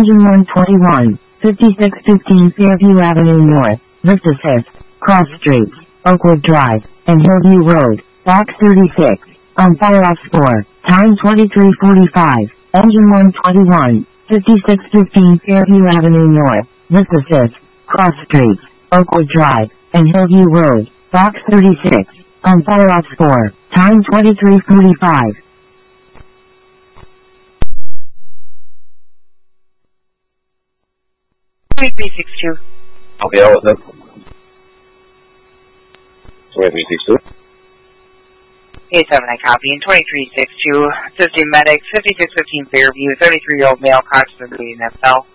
Engine 121, 5615 Fairview Avenue North, Lift Assist, Cross Streets, Oakwood Drive, and Hillview Road, Box 36, on fire-off score, time 23:45, Engine 121, 5615 Fairview Avenue North, Lift Assist, Cross Streets, Oakwood Drive, and Hillview Road, Box 36, on fire-off score, time 23:45. 2362. Okay, that was it. 2362. 87, I copy. And 2362, assisting medics, 5615 Fairview, 33-year-old male, conscious of bleeding FL.